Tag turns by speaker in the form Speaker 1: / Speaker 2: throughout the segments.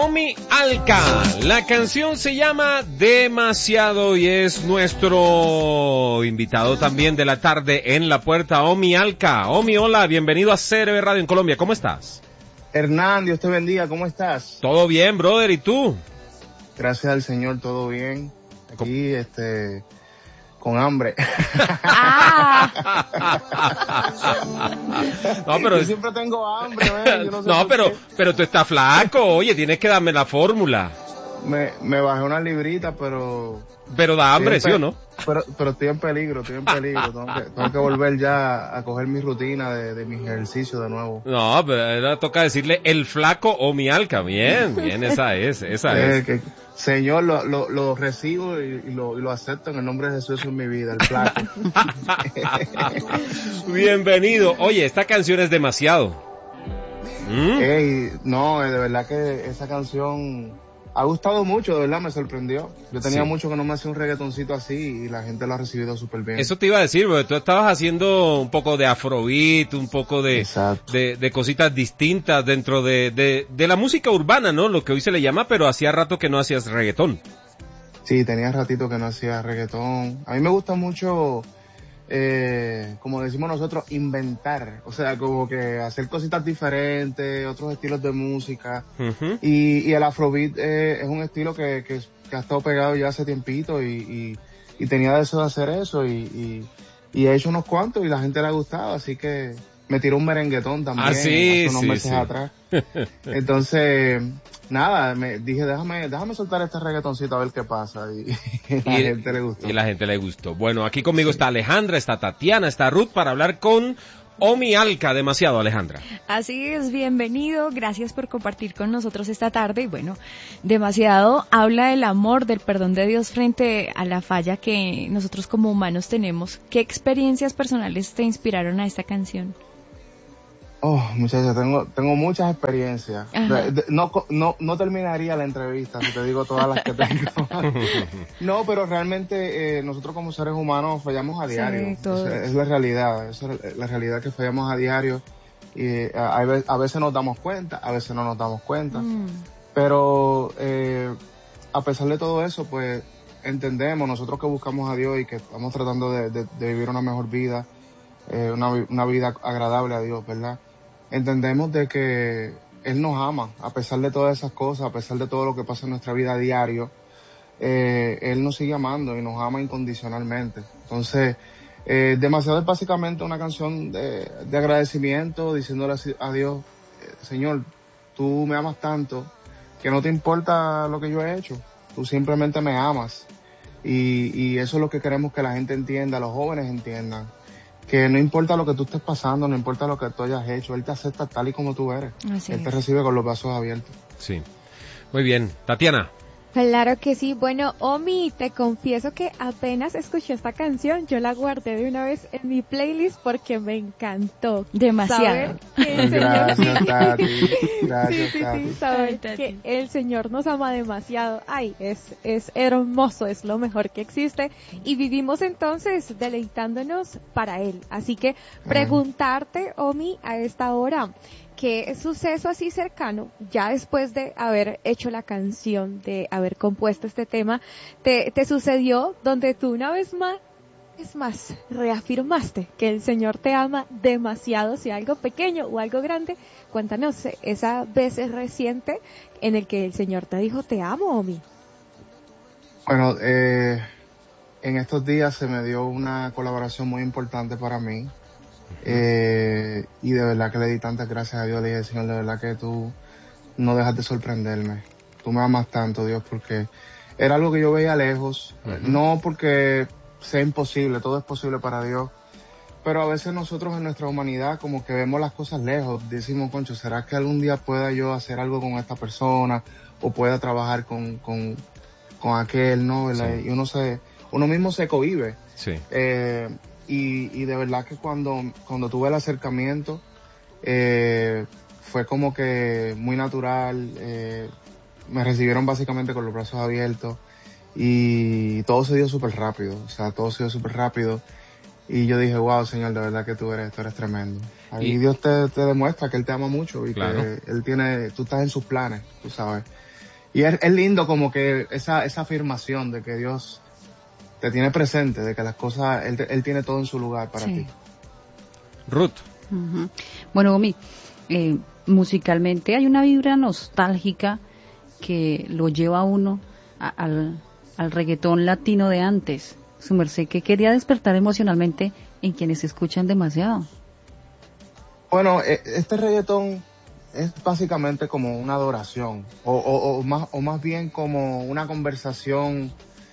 Speaker 1: Omi Alca. La canción se llama Demasiado y es nuestro invitado también de la tarde en la puerta, Omi Alca. Omi, hola, bienvenido a CRB Radio en Colombia. ¿Cómo estás?
Speaker 2: Hernán, Dios te bendiga, ¿cómo estás?
Speaker 1: Todo bien, brother, ¿y tú?
Speaker 2: Gracias al Señor, todo bien. Aquí, con hambre.
Speaker 1: No, pero
Speaker 2: yo siempre tengo hambre, yo no sé
Speaker 1: no, pero tú estás flaco, oye, tienes que darme la fórmula.
Speaker 2: Me bajé una librita, pero
Speaker 1: da hambre, ¿sí o no?
Speaker 2: Pero estoy en peligro. Tengo que volver ya a coger mi rutina de mis ejercicios de nuevo.
Speaker 1: No, pero ahora toca decirle el flaco o mi Alca. Bien, esa es.
Speaker 2: Señor, lo recibo y lo acepto en el nombre de Jesús en mi vida, el flaco.
Speaker 1: Bienvenido. Oye, esta canción es demasiado.
Speaker 2: No, de verdad que esa canción ha gustado mucho, de verdad, me sorprendió. Yo tenía mucho que no me hacía un reggaetoncito así y la gente lo ha recibido súper bien.
Speaker 1: Eso te iba a decir, porque tú estabas haciendo un poco de afrobeat, un poco de cositas distintas dentro de la música urbana, ¿no? Lo que hoy se le llama, pero hacía rato que no hacías reggaetón.
Speaker 2: Sí, tenía ratito que no hacía reggaetón. A mí me gusta mucho, como decimos nosotros, inventar. O sea, como que hacer cositas diferentes, otros estilos de música. Uh-huh. Y el afrobeat es un estilo que ha estado pegado ya hace tiempito y tenía deseo de hacer eso y he hecho unos cuantos y la gente le ha gustado, así que me tiró un merenguetón también hace unos meses atrás. Entonces, nada, me dije, déjame soltar este reggaetoncito a ver qué pasa y la gente le gustó.
Speaker 1: Y la gente le gustó. Bueno, aquí conmigo está Alejandra, está Tatiana, está Ruth para hablar con Omi Alca. Demasiado, Alejandra.
Speaker 3: Así es, bienvenido, gracias por compartir con nosotros esta tarde y bueno, Demasiado habla del amor, del perdón de Dios frente a la falla que nosotros como humanos tenemos. ¿Qué experiencias personales te inspiraron a esta canción?
Speaker 2: Muchachos, tengo muchas experiencias. No terminaría la entrevista si te digo todas las que tengo. No, pero realmente nosotros como seres humanos fallamos a diario. Sí, es la realidad. Es la realidad que fallamos a diario. Y a veces nos damos cuenta, a veces no nos damos cuenta. Pero a pesar de todo eso, pues entendemos, nosotros que buscamos a Dios y que estamos tratando de vivir una mejor vida, una vida agradable a Dios, ¿verdad? Entendemos de que Él nos ama, a pesar de todas esas cosas, a pesar de todo lo que pasa en nuestra vida a diario, Él nos sigue amando y nos ama incondicionalmente. Entonces, Demasiado es básicamente una canción de agradecimiento, diciéndole a Dios, Señor, tú me amas tanto, que no te importa lo que yo he hecho, tú simplemente me amas. Y eso es lo que queremos que la gente entienda, los jóvenes entiendan. Que no importa lo que tú estés pasando, no importa lo que tú hayas hecho, Él te acepta tal y como tú eres. Él te recibe con los brazos abiertos.
Speaker 1: Sí. Muy bien. Tatiana.
Speaker 4: Claro que sí. Bueno, Omi, te confieso que apenas escuché esta canción, yo la guardé de una vez en mi playlist porque me encantó.
Speaker 3: Demasiado.
Speaker 2: Gracias, Tati. Gracias, Tati.
Speaker 4: Sí, saber que el Señor nos ama demasiado. Ay, es hermoso, es lo mejor que existe. Y vivimos entonces deleitándonos para Él. Así que preguntarte, Omi, a esta hora, ¿qué suceso así cercano, ya después de haber hecho la canción, de haber compuesto este tema, te sucedió donde tú una vez más reafirmaste que el Señor te ama demasiado, sea algo pequeño o algo grande? Cuéntanos esa vez reciente en el que el Señor te dijo, te amo, Omi.
Speaker 2: Bueno, en estos días se me dio una colaboración muy importante para mí. Y de verdad que le di tantas gracias a Dios. Le dije, Señor, de verdad que tú no dejas de sorprenderme. Tú me amas tanto, Dios, porque era algo que yo veía lejos. No porque sea imposible, todo es posible para Dios. Pero a veces nosotros en nuestra humanidad como que vemos las cosas lejos. Decimos, concho, ¿será que algún día pueda yo hacer algo con esta persona? O pueda trabajar con aquel, ¿no? Sí. Y uno mismo se cohíbe.
Speaker 1: Sí.
Speaker 2: Y de verdad que cuando tuve el acercamiento, fue como que muy natural, me recibieron básicamente con los brazos abiertos y todo se dio súper rápido, y yo dije, wow, Señor, de verdad que tú eres tremendo. Ahí Dios te demuestra que Él te ama mucho y claro, que tú estás en sus planes, tú sabes. Y es lindo como que esa afirmación de que Dios te tiene presente, de que las cosas, Él tiene todo en su lugar para ti.
Speaker 1: Ruth.
Speaker 5: Uh-huh. Bueno, Omi, musicalmente hay una vibra nostálgica que lo lleva a uno al reggaetón latino de antes. Su merced, ¿qué quería despertar emocionalmente en quienes escuchan demasiado?
Speaker 2: Bueno, este reggaetón es básicamente como una adoración, o más bien como una conversación,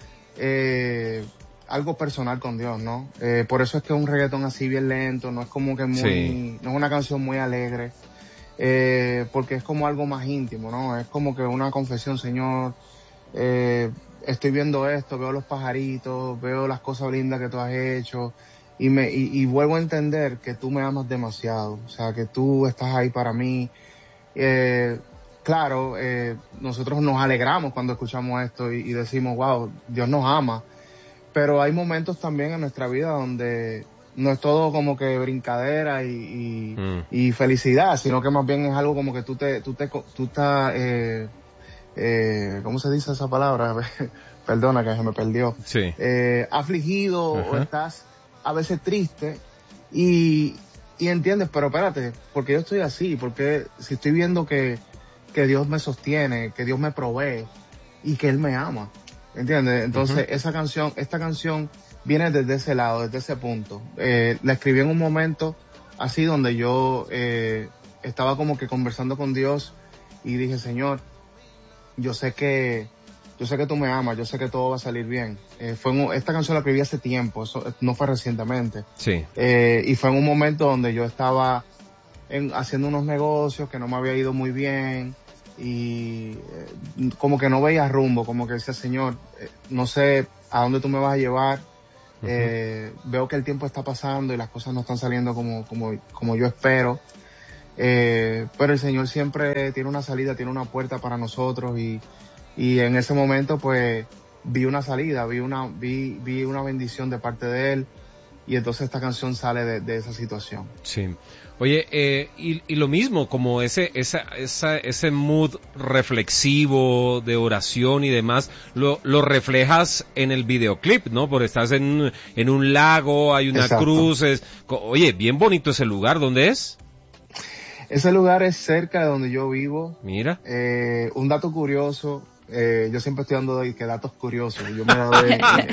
Speaker 2: algo personal con Dios, ¿no? Por eso es que es un reggaetón así bien lento, no es como que no es una canción muy alegre, porque es como algo más íntimo, ¿no? Es como que una confesión, Señor, estoy viendo esto, veo los pajaritos, veo las cosas lindas que tú has hecho, y vuelvo a entender que tú me amas demasiado, o sea, que tú estás ahí para mí. Claro, nosotros nos alegramos cuando escuchamos esto y decimos, wow, Dios nos ama, pero hay momentos también en nuestra vida donde no es todo como que brincadera y felicidad, sino que más bien es algo como que tú estás, ¿cómo se dice esa palabra? Perdona que se me perdió.
Speaker 1: Sí.
Speaker 2: Afligido, o estás a veces triste y entiendes, pero espérate, porque yo estoy así, porque si estoy viendo que Dios me sostiene, que Dios me provee y que Él me ama, ¿entiendes? Entonces esta canción viene desde ese lado, desde ese punto. La escribí en un momento así donde yo estaba como que conversando con Dios y dije, Señor, yo sé que tú me amas, yo sé que todo va a salir bien. Esta canción la escribí hace tiempo, eso no fue recientemente.
Speaker 1: Sí.
Speaker 2: Y fue en un momento donde yo estaba haciendo unos negocios que no me había ido muy bien y como que no veía rumbo, como que decía, Señor, no sé a dónde tú me vas a llevar. Veo que el tiempo está pasando y las cosas no están saliendo como yo espero. Pero el Señor siempre tiene una salida, tiene una puerta para nosotros y en ese momento pues vi una salida, vi una bendición de parte de Él y entonces esta canción sale de esa situación.
Speaker 1: Sí. Oye, y lo mismo, como ese mood reflexivo de oración y demás, lo reflejas en el videoclip, ¿no? Porque estás en un lago, hay una cruz, oye, bien bonito ese lugar, ¿dónde es?
Speaker 2: Ese lugar es cerca de donde yo vivo.
Speaker 1: Mira.
Speaker 2: Un dato curioso, yo siempre estoy dando de datos curiosos. Yo me la doy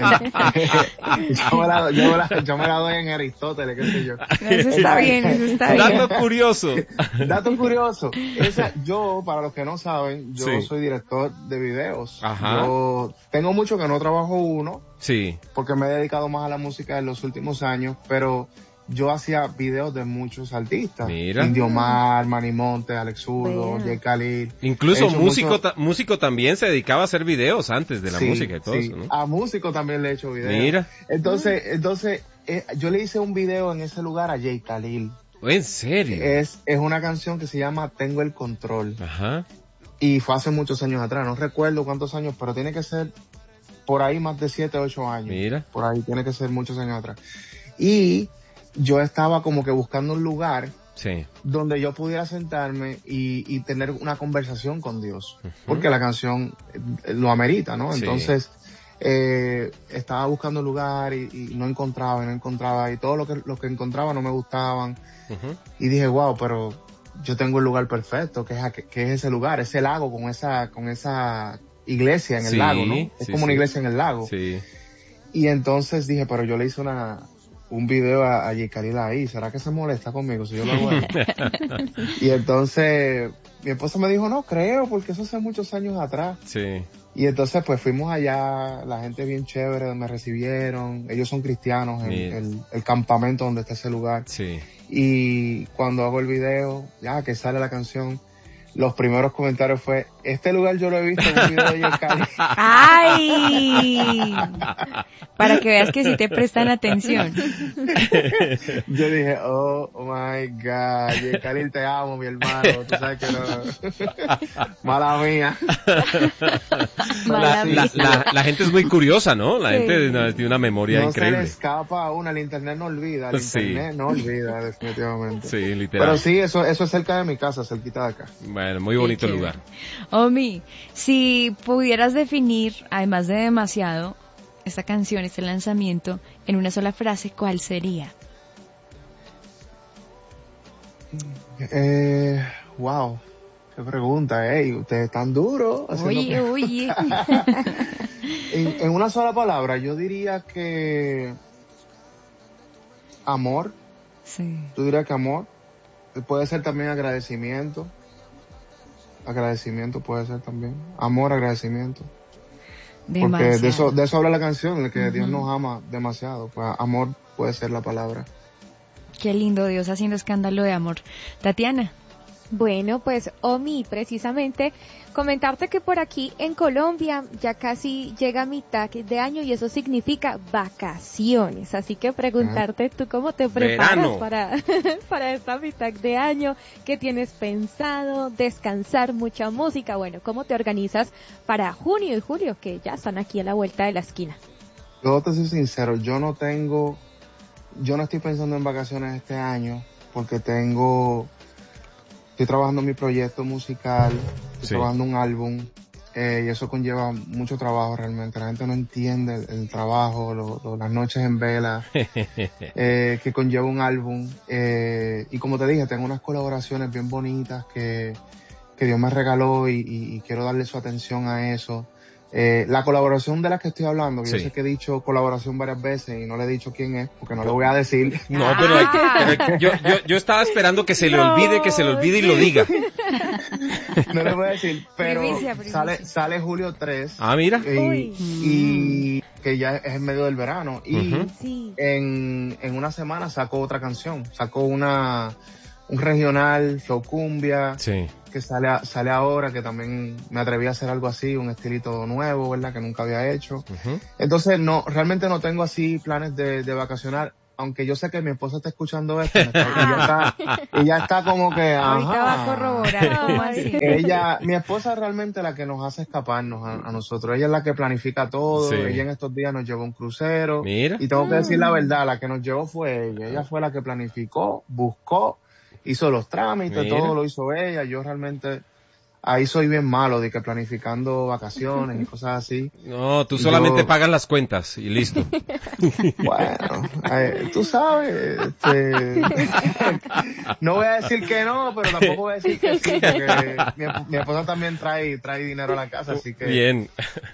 Speaker 2: yo me la doy en Aristóteles, qué sé yo.
Speaker 3: Eso está bien.
Speaker 1: Dato curioso.
Speaker 2: Dato curioso. Yo, para los que no saben, yo soy director de videos.
Speaker 1: Ajá.
Speaker 2: Yo tengo mucho que no trabajo uno.
Speaker 1: Sí.
Speaker 2: Porque me he dedicado más a la música en los últimos años, pero yo hacía videos de muchos artistas.
Speaker 1: Mira.
Speaker 2: Indio Mar, Manny Montes, Alex Zurdo, Jay Khalil.
Speaker 1: Incluso músico también se dedicaba a hacer videos antes de la música y todo eso, ¿no?
Speaker 2: A músico también le he hecho videos.
Speaker 1: Mira.
Speaker 2: Entonces, yo le hice un video en ese lugar a Jay Khalil.
Speaker 1: ¿En serio?
Speaker 2: Es una canción que se llama Tengo el Control.
Speaker 1: Ajá.
Speaker 2: Y fue hace muchos años atrás, no recuerdo cuántos años, pero tiene que ser por ahí más de 7, 8 años.
Speaker 1: Mira.
Speaker 2: Por ahí tiene que ser muchos años atrás. Y yo estaba como que buscando un lugar donde yo pudiera sentarme y tener una conversación con Dios, porque la canción lo amerita, ¿no? Entonces, estaba buscando un lugar y no encontraba, y todo lo que encontraba no me gustaban. Y dije, wow, pero yo tengo el lugar perfecto, que es ese lugar, ese lago con esa iglesia en el lago, ¿no? Es como una iglesia en el lago.
Speaker 1: Sí.
Speaker 2: Y entonces dije, pero yo le hice un video a Jay Khalil ahí, ¿será que se molesta conmigo si yo lo hago ahí? Y entonces mi esposa me dijo, no creo, porque eso hace muchos años atrás.
Speaker 1: Sí.
Speaker 2: Y entonces pues fuimos allá, la gente bien chévere, me recibieron, ellos son cristianos, el campamento donde está ese lugar.
Speaker 1: Sí.
Speaker 2: Y cuando hago el video, ya que sale la canción, los primeros comentarios fue, este lugar yo lo he visto en un video de Jay Khalil.
Speaker 3: ¡Ay! Para que veas que sí te prestan atención.
Speaker 2: Yo dije, oh my God, Jay Khalil, te amo, mi hermano, tú sabes que no. Mala mía.
Speaker 1: La gente es muy curiosa, ¿no? La gente tiene una memoria increíble.
Speaker 2: No se le escapa a una, el internet no olvida, internet no olvida, definitivamente.
Speaker 1: Sí, literal.
Speaker 2: Pero sí, eso es cerca de mi casa, cerquita de acá.
Speaker 1: Bueno. Bueno, muy bonito el lugar.
Speaker 3: Omi, si pudieras definir, además de demasiado, esta canción, este lanzamiento, en una sola frase, ¿cuál sería?
Speaker 2: Wow, qué pregunta, ustedes están duros.
Speaker 3: Oye.
Speaker 2: En una sola palabra, yo diría que amor.
Speaker 3: Sí.
Speaker 2: Yo diría que amor. Puede ser también agradecimiento. Agradecimiento puede ser también. Amor, agradecimiento.
Speaker 3: Demasiado.
Speaker 2: Porque de eso habla la canción, de que Dios nos ama demasiado. Pues amor puede ser la palabra.
Speaker 3: Qué lindo, Dios haciendo escándalo de amor. Tatiana.
Speaker 4: Bueno, pues Omi, precisamente comentarte que por aquí en Colombia ya casi llega mitad de año y eso significa vacaciones. Así que preguntarte tú cómo te preparas para esta mitad de año, qué tienes pensado, descansar, mucha música. Bueno, cómo te organizas para junio y julio, que ya están aquí a la vuelta de la esquina.
Speaker 2: Yo te soy sincero, yo no estoy pensando en vacaciones este año porque estoy trabajando en mi proyecto musical, estoy trabajando un álbum, y eso conlleva mucho trabajo realmente. La gente no entiende el trabajo, las noches en vela, que conlleva un álbum. Y como te dije, tengo unas colaboraciones bien bonitas que Dios me regaló y quiero darle su atención a eso. La colaboración de la que estoy hablando, yo sé que he dicho colaboración varias veces y no le he dicho quién es, porque no le voy a decir.
Speaker 1: No, pero yo estaba esperando que se le olvide y lo diga.
Speaker 2: No le voy a decir, pero
Speaker 3: primicia.
Speaker 2: sale julio 3.
Speaker 1: Ah, mira.
Speaker 2: Y que ya es en medio del verano. Y en una semana sacó otra canción. Sacó un regional, flow cumbia.
Speaker 1: Sí.
Speaker 2: Que sale ahora, que también me atreví a hacer algo así, un estilito nuevo, ¿verdad? Que nunca había hecho. Entonces, realmente no tengo así planes de vacacionar, aunque yo sé que mi esposa está escuchando esto, ella está como que,
Speaker 3: ahorita va a corroborar, ¿cómo así?
Speaker 2: Mi esposa es realmente la que nos hace escaparnos a nosotros, ella es la que planifica todo, ella en estos días nos llevó un crucero.
Speaker 1: Mira.
Speaker 2: Y tengo que decir la verdad, la que nos llevó fue ella fue la que planificó, buscó, hizo los trámites, todo lo hizo ella. Yo realmente ahí soy bien malo de que planificando vacaciones y cosas así.
Speaker 1: No, tú solamente pagas las cuentas y listo.
Speaker 2: Bueno, tú sabes, no voy a decir que no, pero tampoco voy a decir que sí, porque mi esposa también trae dinero a la casa, así que
Speaker 1: bien.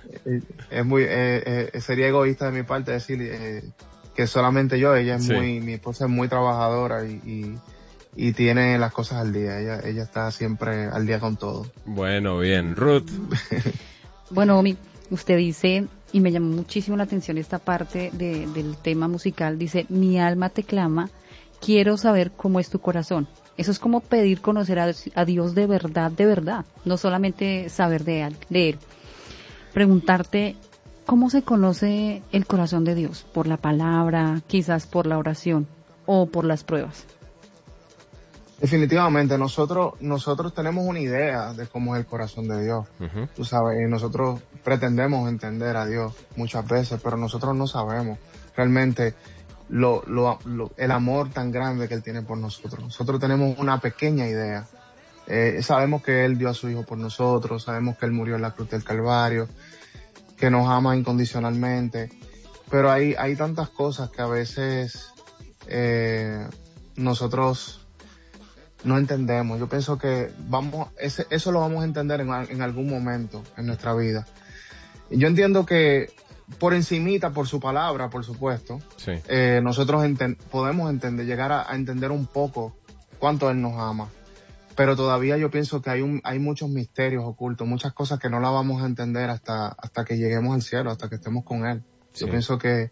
Speaker 2: Sería egoísta de mi parte decir que solamente yo. Ella es mi esposa es muy trabajadora y tiene las cosas al día. Ella está siempre al día con todo.
Speaker 1: Bueno, bien. Ruth.
Speaker 5: Bueno, Omi, usted dice, y me llamó muchísimo la atención esta parte del tema musical, dice, mi alma te clama, quiero saber cómo es tu corazón. Eso es como pedir conocer a Dios de verdad, no solamente saber de Él. Preguntarte, ¿cómo se conoce el corazón de Dios? ¿Por la palabra, quizás por la oración o por las pruebas?
Speaker 2: Definitivamente, nosotros tenemos una idea de cómo es el corazón de Dios. Tú sabes, y nosotros pretendemos entender a Dios muchas veces, pero nosotros no sabemos realmente el amor tan grande que Él tiene por nosotros. Nosotros tenemos una pequeña idea. Sabemos que Él dio a su Hijo por nosotros, sabemos que Él murió en la cruz del Calvario, que nos ama incondicionalmente, pero hay tantas cosas que a veces nosotros no entendemos. Yo pienso que eso lo vamos a entender en algún momento en nuestra vida. Yo entiendo que por encimita, por su palabra, por supuesto, nosotros podemos llegar a entender un poco cuánto Él nos ama. Pero todavía yo pienso que hay muchos misterios ocultos, muchas cosas que no las vamos a entender hasta que lleguemos al cielo, hasta que estemos con Él. Yo pienso que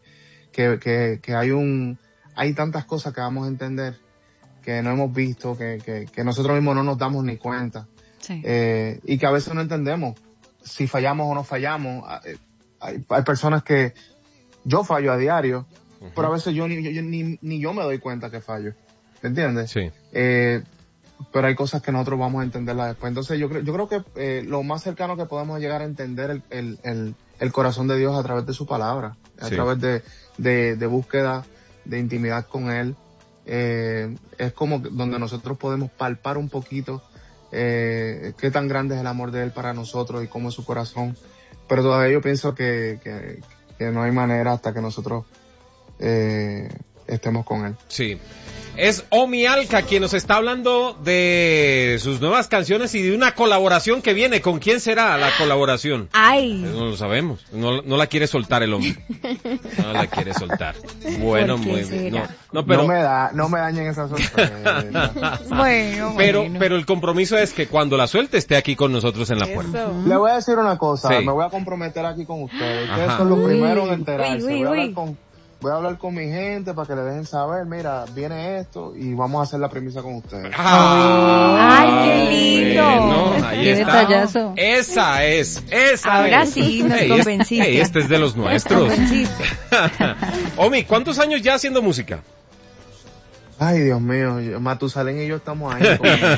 Speaker 2: hay tantas cosas que vamos a entender que no hemos visto, que nosotros mismos no nos damos ni cuenta. Y que a veces no entendemos si fallamos o no fallamos. Hay personas que yo fallo a diario, pero a veces ni yo me doy cuenta que fallo. ¿Me entiendes?
Speaker 1: Sí.
Speaker 2: Pero hay cosas que nosotros vamos a entenderlas después. Entonces yo creo que lo más cercano que podemos llegar a entender el corazón de Dios a través de su palabra, a través de búsqueda, de intimidad con Él. Es como donde nosotros podemos palpar un poquito qué tan grande es el amor de él para nosotros y cómo es su corazón. Pero todavía yo pienso que no hay manera hasta que nosotros estemos con él.
Speaker 1: Sí. Es Omi Alca quien nos está hablando de sus nuevas canciones y de una colaboración que viene. ¿Con quién será la colaboración?
Speaker 3: ¡Ay!
Speaker 1: No lo sabemos. No la quiere soltar el hombre. No la quiere soltar. Bueno, muy bien. No, pero...
Speaker 2: no me dañen esa sorpresa.
Speaker 3: Bueno.
Speaker 1: Pero el compromiso es que cuando la suelte esté aquí con nosotros en la puerta.
Speaker 2: Le voy a decir una cosa.
Speaker 1: Sí.
Speaker 2: Me voy a comprometer aquí con ustedes. Ustedes son los primeros en enterarse. Voy a hablar con mi gente para que le dejen saber, mira, viene esto y vamos a hacer la premisa con ustedes.
Speaker 3: ¡Ay, qué lindo!
Speaker 1: Bueno, ahí
Speaker 5: qué
Speaker 1: está.
Speaker 5: detallazo.
Speaker 1: Esa es.
Speaker 3: Ahora sí, nos convenciste.
Speaker 1: Este es de los nuestros.
Speaker 3: Nos convenciste.
Speaker 1: Omi, ¿cuántos años ya haciendo música?
Speaker 2: Ay, Dios mío, Matusalén y yo estamos ahí.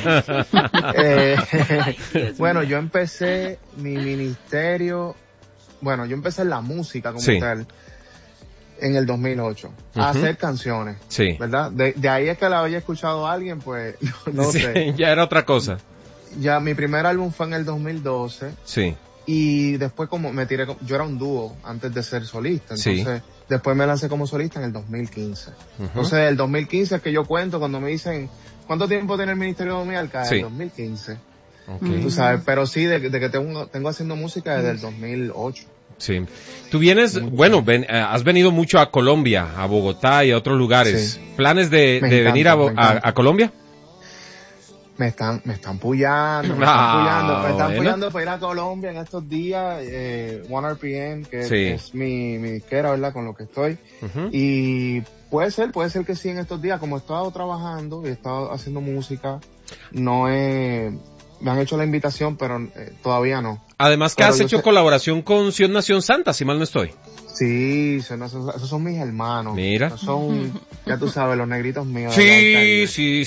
Speaker 2: Bueno, yo empecé mi ministerio, yo empecé en la música como tal. En el 2008, a hacer canciones,
Speaker 1: sí,
Speaker 2: ¿verdad? De ahí es que la había escuchado a alguien, pues, no sé.
Speaker 1: Ya era otra cosa.
Speaker 2: Ya, mi primer álbum fue en el 2012.
Speaker 1: Sí.
Speaker 2: Y después yo era un dúo antes de ser solista, entonces, después me lancé como solista en el 2015. Entonces, el 2015 es que yo cuento cuando me dicen, ¿cuánto tiempo tiene el Ministerio de Omi Alca? El 2015.
Speaker 1: Okay.
Speaker 2: Tú sabes, pero sí, de que tengo haciendo música desde el 2008.
Speaker 1: Sí. Tú vienes, has venido mucho a Colombia, a Bogotá y a otros lugares.
Speaker 2: Sí.
Speaker 1: ¿Planes de venir a Colombia?
Speaker 2: Me están puyando, puyando para ir a Colombia en estos días, One RPM, que es mi disquera, ¿verdad? Con lo que estoy. Y puede ser que sí en estos días, como he estado trabajando y he estado haciendo música, me han hecho la invitación, pero todavía no.
Speaker 1: Además que has hecho colaboración con Sion Nación Santa, si mal no estoy.
Speaker 2: Sí, esos son mis hermanos.
Speaker 1: Mira.
Speaker 2: Esos son, ya tú sabes, los negritos míos.
Speaker 1: Sí,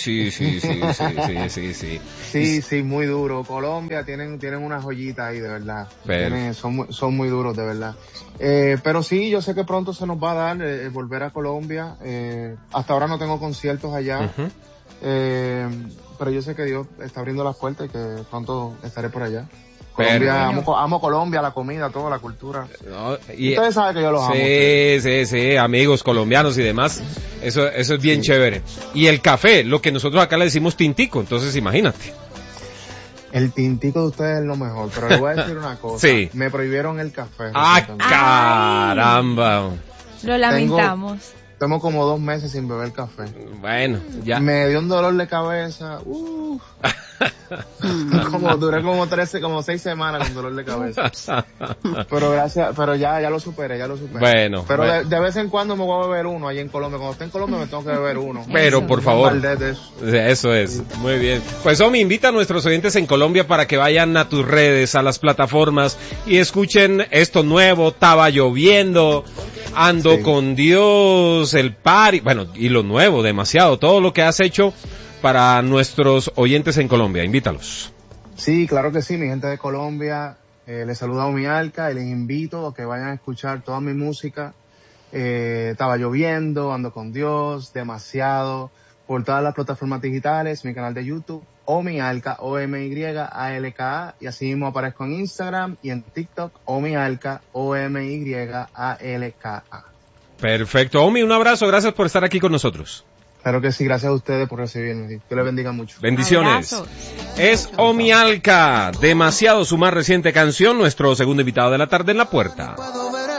Speaker 2: muy duro. Colombia tienen una joyita ahí, de verdad. Son muy duros, de verdad. Pero sí, yo sé que pronto se nos va a dar volver a Colombia. Hasta ahora no tengo conciertos allá. Pero yo sé que Dios está abriendo las puertas y que pronto estaré por allá. Colombia, amo Colombia, la comida, toda la cultura. Ustedes saben que yo los amo.
Speaker 1: Sí, amigos colombianos y demás. Eso es bien chévere. Y el café, lo que nosotros acá le decimos tintico, entonces imagínate.
Speaker 2: El tintico de ustedes es lo mejor, pero le voy a decir una cosa. Sí. Me prohibieron el café.
Speaker 1: Caramba.
Speaker 3: Lo lamentamos.
Speaker 2: Tengo como 2 meses sin beber café.
Speaker 1: Bueno, ya.
Speaker 2: Me dio un dolor de cabeza. Duré como 6 semanas con dolor de cabeza. Pero ya lo superé.
Speaker 1: Bueno.
Speaker 2: Pero de vez en cuando me voy a beber uno ahí en Colombia. Cuando esté en Colombia me tengo que beber uno.
Speaker 1: Pero por favor. Eso es. Sí. Muy bien. Pues Omi, invita a nuestros oyentes en Colombia para que vayan a tus redes, a las plataformas y escuchen esto nuevo, Estaba Lloviendo, Ando con Dios, el party, y lo nuevo, demasiado, todo lo que has hecho para nuestros oyentes en Colombia. Invítalos.
Speaker 2: Sí, claro que sí, mi gente de Colombia, les saluda Omi Alca y les invito a que vayan a escuchar toda mi música. Estaba Lloviendo, Ando con Dios, Demasiado, por todas las plataformas digitales, mi canal de YouTube, Omi Alca, OMYALKA, y así mismo aparezco en Instagram y en TikTok, Omi Alca, OMYALKA.
Speaker 1: Perfecto. Omi, un abrazo, gracias por estar aquí con nosotros.
Speaker 2: Claro que sí, gracias a ustedes por recibirme. Que les bendiga mucho.
Speaker 1: Bendiciones.
Speaker 3: Abrazos.
Speaker 1: Es Omi Alca, Demasiado, su más reciente canción, nuestro segundo invitado de la tarde en la puerta.